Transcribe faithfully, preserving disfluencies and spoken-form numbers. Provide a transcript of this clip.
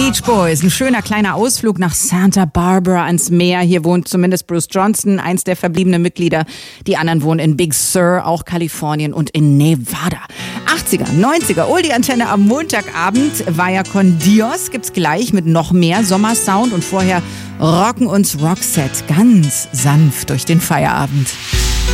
Beach Boys, ein schöner kleiner Ausflug nach Santa Barbara ans Meer. Hier wohnt zumindest Bruce Johnston, eins der verbliebenen Mitglieder. Die anderen wohnen in Big Sur, auch Kalifornien, und in Nevada. achtziger, neunziger, Oldie-Antenne am Montagabend. Vaya con Dios gibt's gleich mit noch mehr Sommersound. Und vorher rocken uns Roxette ganz sanft durch den Feierabend.